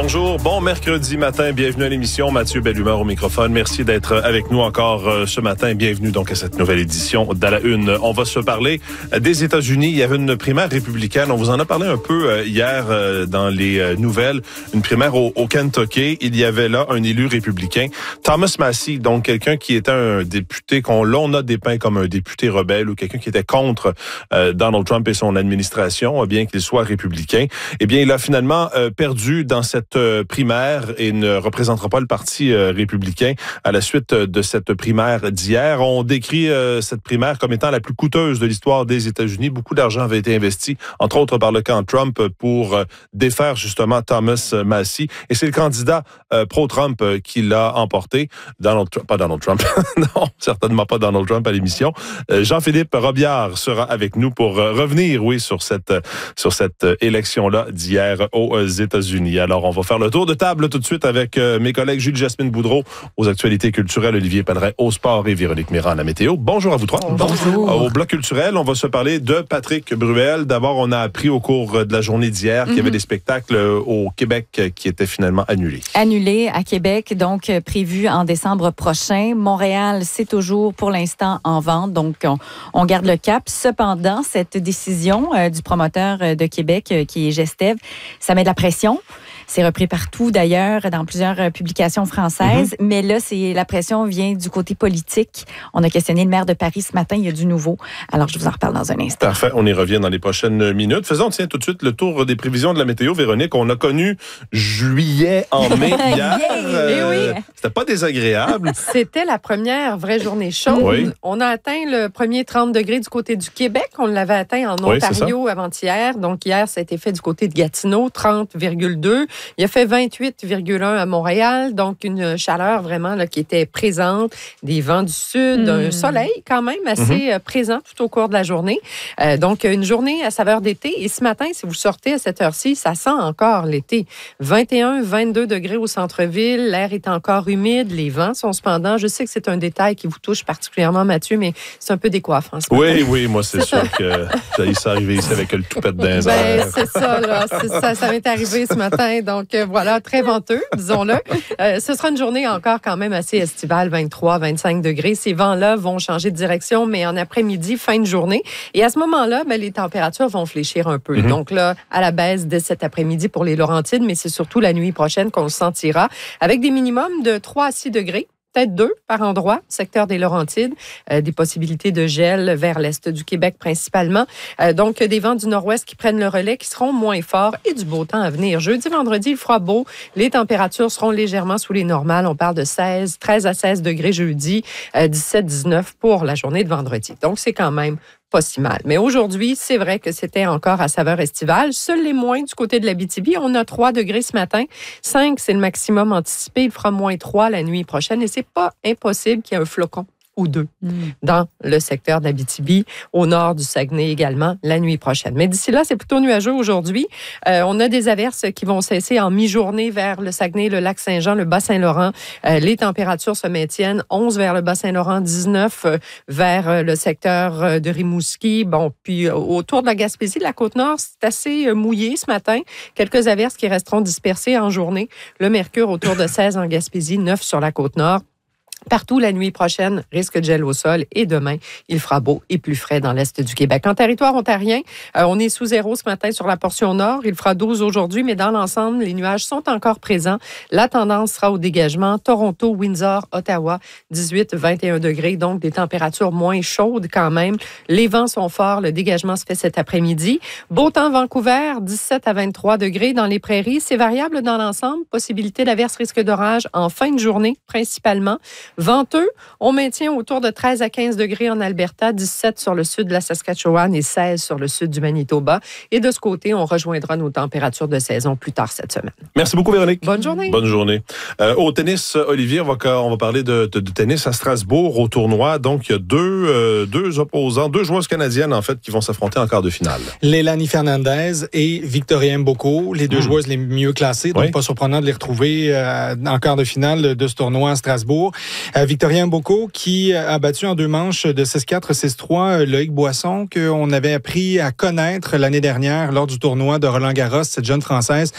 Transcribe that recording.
bonjour. Bon mercredi matin. Bienvenue à l'émission. Mathieu Bellumeur au microphone. Merci d'être avec nous encore ce matin. Bienvenue donc à cette nouvelle édition d'À la Une. On va se parler des États-Unis. Il y avait une primaire républicaine. On vous en a parlé un peu hier dans les nouvelles. Une primaire au Kentucky. Il y avait là un élu républicain, Thomas Massie, donc quelqu'un qui était un député l'on a dépeint comme un député rebelle ou quelqu'un qui était contre Donald Trump et son administration, bien qu'il soit républicain. Eh bien, il a finalement perdu dans cette primaire et ne représentera pas le Parti républicain à la suite de cette primaire d'hier. On décrit cette primaire comme étant la plus coûteuse de l'histoire des États-Unis. Beaucoup d'argent avait été investi, entre autres par le camp Trump, pour défaire justement Thomas Massie. Et c'est le candidat pro-Trump qui l'a emporté. Pas Donald Trump. Non, certainement pas Donald Trump à l'émission. Jean-Philippe Robillard sera avec nous pour revenir, sur cette élection-là d'hier aux États-Unis. Alors, on va faire le tour de table tout de suite avec mes collègues Julie-Jasmine Boudreau aux actualités culturelles, Olivier Pellerin au sport et Véronique Méran à la météo. Bonjour à vous trois. Bonjour. Au bloc culturel, on va se parler de Patrick Bruel. D'abord, on a appris au cours de la journée d'hier qu'il y avait des spectacles au Québec qui étaient finalement annulés. Annulés à Québec, donc prévu en décembre prochain. Montréal, c'est toujours pour l'instant en vente, donc on garde le cap. Cependant, cette décision du promoteur de Québec, qui est Gestev, ça met de la pression. C'est repris partout, d'ailleurs, dans plusieurs publications françaises. Mais là, la pression vient du côté politique. On a questionné le maire de Paris ce matin. Il y a du nouveau. Alors, je vous en reparle dans un instant. Parfait. On y revient dans les prochaines minutes. Faisons, tout de suite le tour des prévisions de la météo. Véronique, on a connu juillet en mai hier. C'était pas désagréable. C'était la première vraie journée chaude. Oui. On a atteint le premier 30 degrés du côté du Québec. On l'avait atteint en Ontario avant-hier. Donc, hier, ça a été fait du côté de Gatineau, 30,2. Il a fait 28,1 à Montréal, donc une chaleur vraiment là, qui était présente, des vents du sud, un soleil quand même assez présent tout au cours de la journée. Donc, une journée à saveur d'été. Et ce matin, si vous sortez à cette heure-ci, ça sent encore l'été. 21, 22 degrés au centre-ville, l'air est encore humide, les vents sont cependant. Je sais que c'est un détail qui vous touche particulièrement, Mathieu, mais c'est un peu décoiffant ce matin. Oui, moi, c'est sûr que ça arrivé ici avec le toupette dans les airs. C'est ça, là. Ça m'est arrivé ce matin. Donc, voilà, très venteux, disons-le. Ce sera une journée encore quand même assez estivale, 23, 25 degrés. Ces vents-là vont changer de direction, mais en après-midi, fin de journée. Et à ce moment-là, les températures vont fléchir un peu. Donc là, à la baisse dès cet après-midi pour les Laurentides, mais c'est surtout la nuit prochaine qu'on le sentira, avec des minimums de 3 à 6 degrés. Peut-être 2 par endroit, secteur des Laurentides, des possibilités de gel vers l'est du Québec principalement. Donc, des vents du nord-ouest qui prennent le relais, qui seront moins forts et du beau temps à venir. Jeudi, vendredi, il fera beau. Les températures seront légèrement sous les normales. On parle de 13 à 16 degrés jeudi, 17, 19 pour la journée de vendredi. Donc, c'est quand même pas si mal. Mais aujourd'hui, c'est vrai que c'était encore à saveur estivale. Seuls les moins du côté de l'Abitibi. On a 3 degrés ce matin. 5, c'est le maximum anticipé. Il fera moins 3 la nuit prochaine. Et c'est pas impossible qu'il y ait un flocon ou 2 dans le secteur d'Abitibi, au nord du Saguenay également, la nuit prochaine. Mais d'ici là, c'est plutôt nuageux aujourd'hui. On a des averses qui vont cesser en mi-journée vers le Saguenay, le lac Saint-Jean, le Bas-Saint-Laurent. Les températures se maintiennent. 11 vers le Bas-Saint-Laurent, 19 vers le secteur de Rimouski. Bon, puis autour de la Gaspésie, de la Côte-Nord, c'est assez mouillé ce matin. Quelques averses qui resteront dispersées en journée. Le mercure autour de 16 en Gaspésie, 9 sur la Côte-Nord. Partout, la nuit prochaine, risque de gel au sol. Et demain, il fera beau et plus frais dans l'est du Québec. En territoire ontarien, on est sous zéro ce matin sur la portion nord. Il fera 12 aujourd'hui, mais dans l'ensemble, les nuages sont encore présents. La tendance sera au dégagement. Toronto, Windsor, Ottawa, 18, 21 degrés. Donc, des températures moins chaudes quand même. Les vents sont forts. Le dégagement se fait cet après-midi. Beau temps, Vancouver, 17 à 23 degrés. Dans les prairies, c'est variable dans l'ensemble. Possibilité d'averse, risque d'orage en fin de journée, principalement. Venteux, on maintient autour de 13 à 15 degrés en Alberta, 17 sur le sud de la Saskatchewan et 16 sur le sud du Manitoba. Et de ce côté, on rejoindra nos températures de saison plus tard cette semaine. Merci beaucoup, Véronique. Bonne journée. Bonne journée. Au tennis, Olivier, on va parler de tennis à Strasbourg, au tournoi. Donc, il y a deux opposants, 2 joueuses canadiennes, en fait, qui vont s'affronter en quart de finale. Leilani Fernandez et Victoria Mboko, les 2 joueuses les mieux classées. Donc, pas surprenant de les retrouver en quart de finale de ce tournoi à Strasbourg. Victoria Mboko qui a battu en 2 manches de 6-4, 6-3 Loïc Boisson, qu'on avait appris à connaître l'année dernière lors du tournoi de Roland-Garros, cette jeune Française